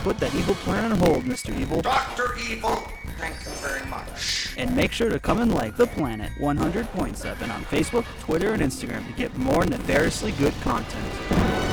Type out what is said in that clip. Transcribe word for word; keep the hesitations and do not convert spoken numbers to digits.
put that evil plan on hold, Mister Evil. Doctor Evil, thank you very much. And make sure to come and like The Planet one hundred point seven on Facebook, Twitter, and Instagram to get more nefariously good content.